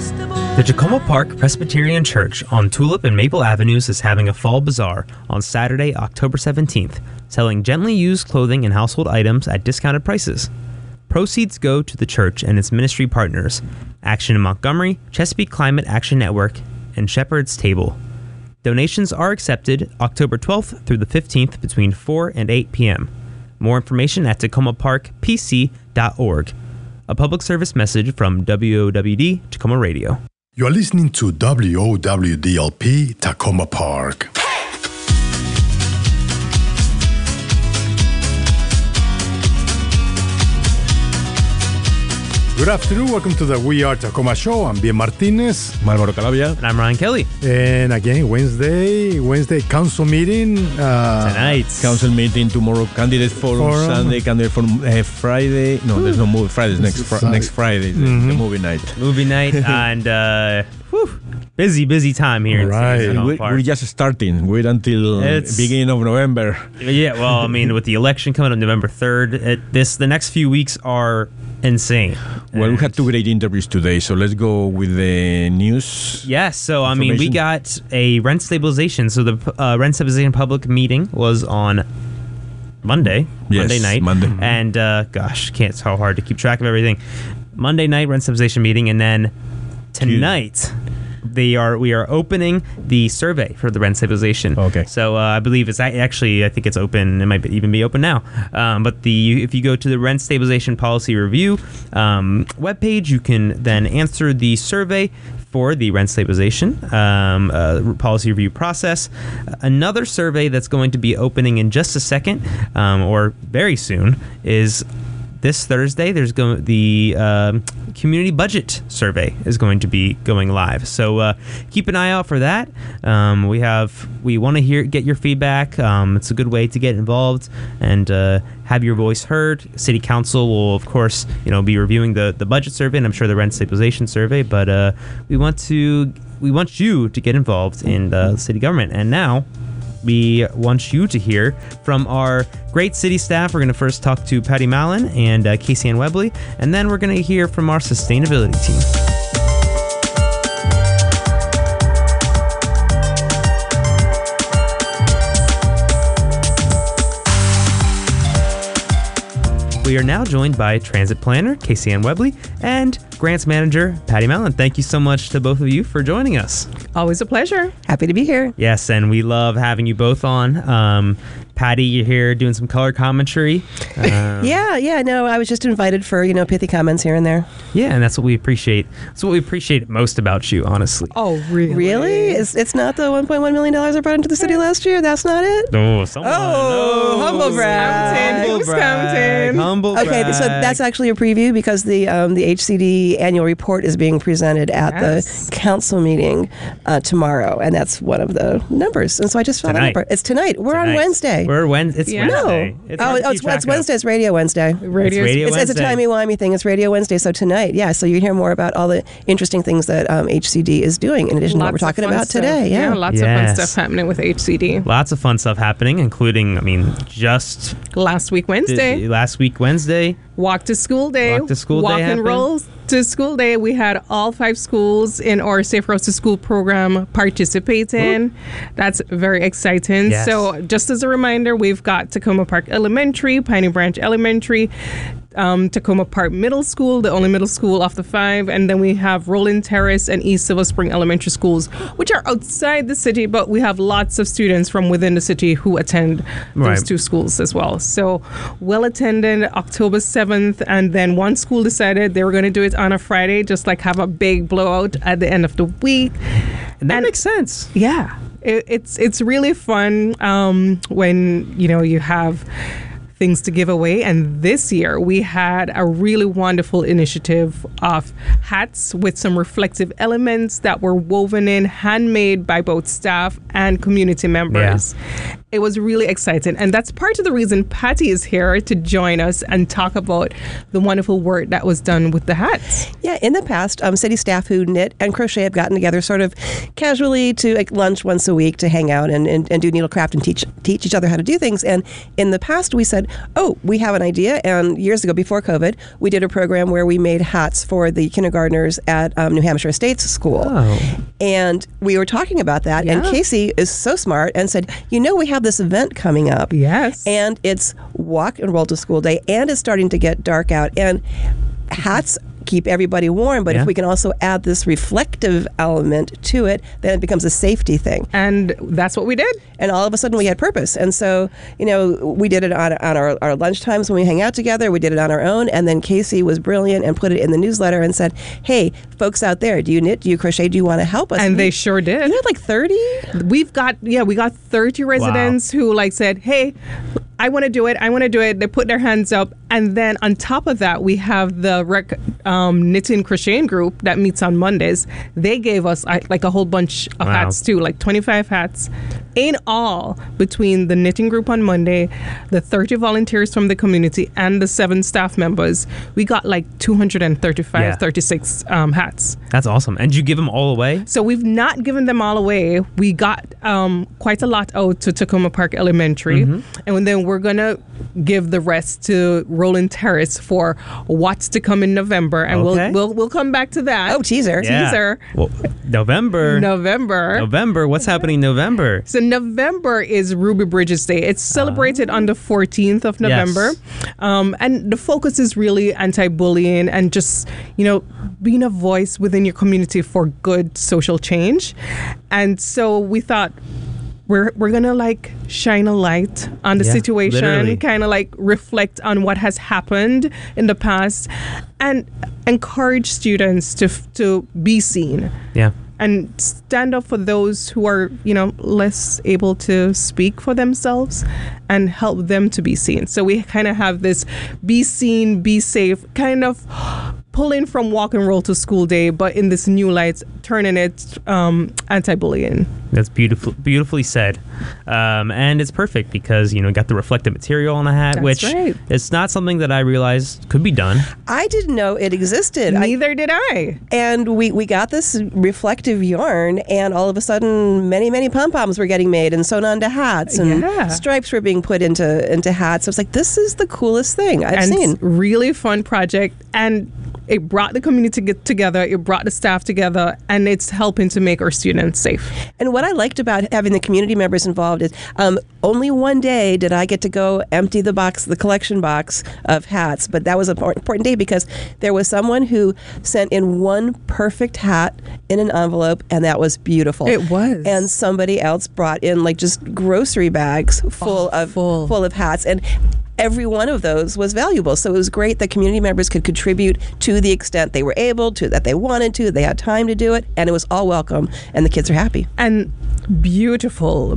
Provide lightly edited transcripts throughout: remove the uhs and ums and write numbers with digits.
The Tacoma Park Presbyterian Church on Tulip and Maple Avenues is having a fall bazaar on Saturday, October 17th, selling gently used clothing and household items at discounted prices. Proceeds go to the church and its ministry partners, Action in Montgomery, Chesapeake Climate Action Network, and Shepherd's Table. Donations are accepted October 12th through the 15th between 4 and 8 p.m. More information at tacomaparkpc.org. A public service message from WOWD Tacoma Radio. You are listening to WOWDLP Tacoma Park. Good afternoon. Welcome to the We Are Tacoma Show. I'm Bien Martinez. Marlboro Calabia. And I'm Ryan Kelly. And again, Wednesday council meeting. Tonight. Council meeting tomorrow. Candidate forum Sunday. Candidate forum Friday. No, there's no movie. Friday's next Friday. The movie night. Movie night. And busy time here. Right. In We're just starting. Wait until beginning of November. Yeah, well, I mean, with the election coming up November 3rd, the next few weeks are insane. Well, we had two great interviews today, so let's go with the news. Yes, so I mean, we got a rent stabilization. So the rent stabilization public meeting was on Monday night. Monday. And it's so hard to keep track of everything. Monday night rent stabilization meeting, and then tonight we are opening the survey for the rent stabilization. Okay. So I believe I think it's open. It might even be open now. But if you go to the rent stabilization policy review webpage, you can then answer the survey for the rent stabilization policy review process. Another survey that's going to be opening in just a second, or very soon, is this Thursday. There's the community budget survey is going to be going live. So keep an eye out for that. We want to get your feedback. It's a good way to get involved and have your voice heard. City Council will, of course, be reviewing the budget survey, and I'm sure the rent stabilization survey. But we want you to get involved in the city government. And now we want you to hear from our great city staff. We're going to first talk to Patty Mallon and Casey Ann Webley, and then we're going to hear from our sustainability team. We are now joined by Transit Planner Casey Ann Webley and Grants Manager Patty Mallon. Thank you so much to both of you for joining us. Always a pleasure. Happy to be here. Yes, and we love having you both on. Patty, you're here doing some color commentary. No, I was just invited for, pithy comments here and there. Yeah, and that's what we appreciate. That's what we appreciate most about you, honestly. Oh, really? Really? It's not the $1.1 million I brought into the city last year? That's not it? Humble brag. Who's counting? Humble brag. Okay, so that's actually a preview because the HCD annual report is being presented at the council meeting tomorrow, and that's one of the numbers. And so I just found that number. It's tonight. We're on Wednesday. It's Wednesday. No. It's Wednesday. It's Radio Wednesday. It's a timey-wimey thing. It's Radio Wednesday. So tonight, so you hear more about all the interesting things that HCD is doing in addition to what we're talking about today. Yeah, lots of fun stuff happening with HCD. Lots of fun stuff happening, including, just last week Wednesday. Walk to School Day. Walk and roll to school day. We had all 5 schools in our Safe Routes to School program participating. That's very exciting. Yes. So just as a reminder, we've got Tacoma Park Elementary, Piney Branch Elementary, Tacoma Park Middle School, the only middle school of the 5, and then we have Rolling Terrace and East Silver Spring Elementary Schools, which are outside the city, but we have lots of students from within the city who attend those 2 schools as well. So well attended, October 7th, and then one school decided they were going to do it on a Friday, just like have a big blowout at the end of the week. And that makes sense. Yeah, it's really fun when you have things to give away. And this year we had a really wonderful initiative of hats with some reflective elements that were woven in, handmade by both staff and community members. It was really exciting. And that's part of the reason Patty is here to join us and talk about the wonderful work that was done with the hats. Yeah, in the past, city staff who knit and crochet have gotten together sort of casually to like lunch once a week to hang out and do needlecraft and teach each other how to do things. And in the past, we said, oh, we have an idea. And years ago, before COVID, we did a program where we made hats for the kindergartners at New Hampshire Estates School. Oh. And we were talking about that. Yeah. And Casey is so smart and said, we have this event coming up. Yes. And it's Walk and Roll to School Day, and it's starting to get dark out. And hats keep everybody warm, but Yeah. if we can also add this reflective element to it, then it becomes a safety thing. And that's what we did. And all of a sudden we had purpose. And so, we did it on our lunch times when we hang out together. We did it on our own. And then Casey was brilliant and put it in the newsletter and said, hey, folks out there, do you knit? Do you crochet? Do you want to help us? And they sure did. You had like 30? We got 30 residents who said, hey, I want to do it. I want to do it. They put their hands up. And then on top of that, we have the knitting crocheting group that meets on Mondays. They gave us a whole bunch of hats too, like 25 hats. In all, between the knitting group on Monday, the 30 volunteers from the community, and the 7 staff members, we got 235, 36 hats. That's awesome. And did you give them all away? So we've not given them all away. We got quite a lot out to Tacoma Park Elementary. And then we're going to give the rest to Roland Terrace for what's to come in November. And we'll come back to that. Oh, teaser. Yeah. Teaser. Well, November. What's happening in November? So November is Ruby Bridges Day. It's celebrated on the 14th of November. Yes. And the focus is really anti-bullying and just, being a voice within your community for good social change. And so we thought, we're gonna shine a light on the situation, kind of reflect on what has happened in the past, and encourage students to be seen. Yeah. And stand up for those who are, less able to speak for themselves, and help them to be seen. So we kind of have this be seen, be safe, kind of pulling from Walk and Roll to School Day, but in this new light, turning it anti-bullying. That's beautifully said. And it's perfect because, got the reflective material on the hat, That's which right. it's not something that I realized could be done. I didn't know it existed. Neither did I. And we got this reflective yarn, and all of a sudden, many pom-poms were getting made and sewn onto hats, and stripes were being put into hats. So it's like, this is the coolest thing I've seen. Really fun project, and it brought the community together, it brought the staff together, and it's helping to make our students safe. And what I liked about having the community members involved is only one day did I get to go empty the collection box of hats, but that was an important day because there was someone who sent in one perfect hat in an envelope, and that was beautiful. It was. And somebody else brought in just grocery bags full of hats, and every one of those was valuable. So it was great that community members could contribute to the extent they were able to, that they wanted to, they had time to do it, and it was all welcome, and the kids are happy. And beautiful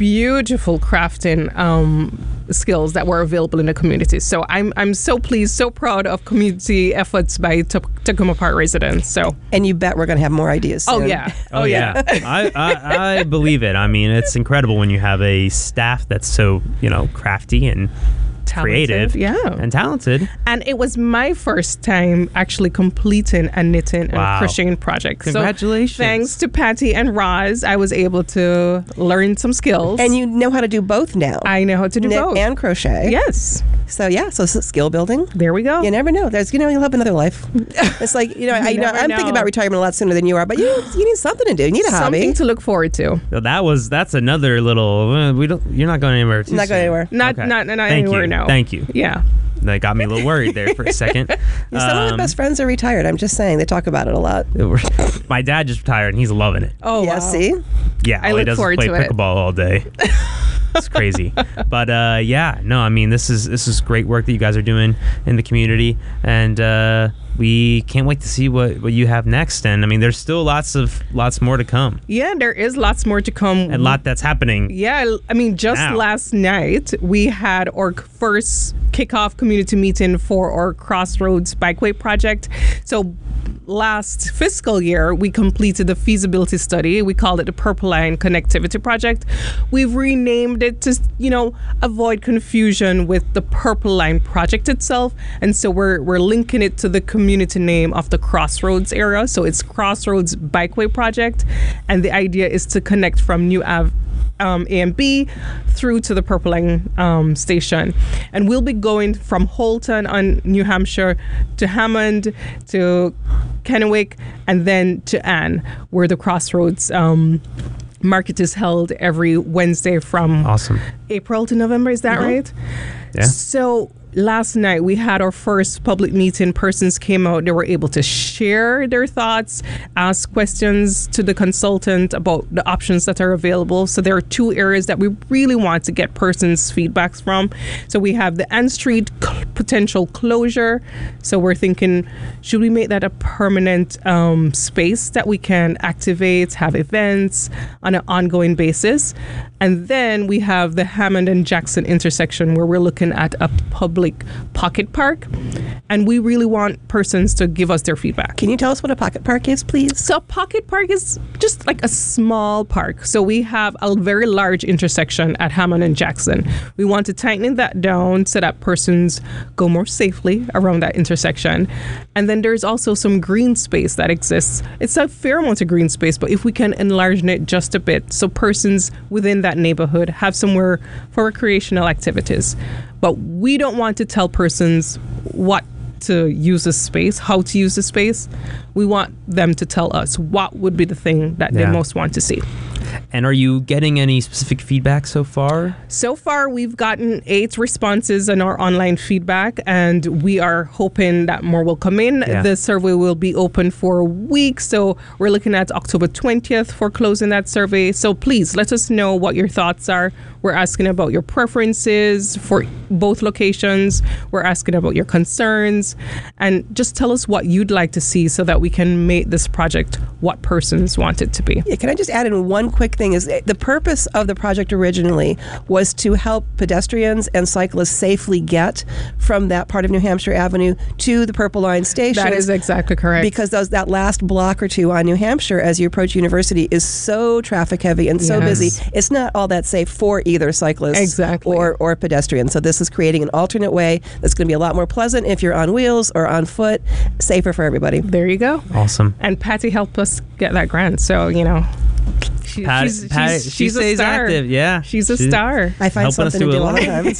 crafting skills that were available in the community. So I'm so pleased, so proud of community efforts by Tacoma Park residents. So, and you bet we're going to have more ideas soon. Oh yeah. I believe it. I mean, it's incredible when you have a staff that's so crafty and creative, and talented. And it was my first time actually completing a knitting and crocheting project. Congratulations. So thanks to Patty and Roz, I was able to learn some skills. And you know how to do both now. I know how to do knit both. and crochet. Yes. So skill building. There we go. You never know. There's you'll have another life. It's like I'm thinking about retirement a lot sooner than you are, but you need something to do. You need a hobby. Something to look forward to. That's another little. You're not going anywhere. Not going anywhere. Not anywhere now. Thank you. Yeah. That got me a little worried there for a second. Some of my best friends are retired. I'm just saying. They talk about it a lot. My dad just retired and he's loving it. Oh, yeah. Wow. See? Yeah, all he does is play pickleball all day. It's crazy. But this is great work that you guys are doing in the community, and we can't wait to see what you have next. And I mean, there's still lots more to come. Yeah, there is lots more to come. And a lot that's happening. Yeah, I mean, last night we had our first kickoff community meeting for our Crossroads Bikeway project. So last fiscal year, we completed the feasibility study. We called it the Purple Line Connectivity Project. We've renamed it to, avoid confusion with the Purple Line project itself. And so we're linking it to the community name of the Crossroads area. So it's Crossroads Bikeway Project. And the idea is to connect from New Ave A and B through to the Purple Line station. And we'll be going from Holton on New Hampshire to Hammond to Kennewick and then to Ann, where the Crossroads market is held every Wednesday from April to November. Is that right? Yeah. So last night we had our first public meeting. Persons came out. They were able to share their thoughts, ask questions to the consultant about the options that are available. So there are two areas that we really want to get persons' feedbacks from. So we have the Ann Street potential closure. So we're thinking, should we make that a permanent space that we can activate, have events on an ongoing basis? And then we have the Hammond and Jackson intersection, where we're looking at a public pocket park, and we really want persons to give us their feedback. Can you tell us what a pocket park is, please? So a pocket park is just like a small park. So we have a very large intersection at Hammond and Jackson. We want to tighten that down so that persons go more safely around that intersection. And then there's also some green space that exists. It's a fair amount of green space, but if we can enlarge it just a bit so persons within that neighborhood have somewhere for recreational activities. But we don't want to tell persons what to use the space, how to use the space. We want them to tell us what would be the thing that they most want to see. And are you getting any specific feedback so far? So far, we've gotten 8 responses in our online feedback, and we are hoping that more will come in. Yeah. The survey will be open for a week, so we're looking at October 20th for closing that survey. So please let us know what your thoughts are. We're asking about your preferences for both locations. We're asking about your concerns, and just tell us what you'd like to see so that we can make this project what persons want it to be. Yeah, can I just add in one quick thing? Is the purpose of the project originally was to help pedestrians and cyclists safely get from that part of New Hampshire Avenue to the Purple Line station. That is exactly correct. Because that last block or two on New Hampshire as you approach University is so traffic heavy and so busy. It's not all that safe for either cyclists or pedestrians. So this is creating an alternate way that's going to be a lot more pleasant if you're on wheels or on foot, safer for everybody. There you go. Awesome. And Patty helped us get that grant, so she's she a stays star. active. Yeah, She's a star. I find helping us something to do do a all the lot. time.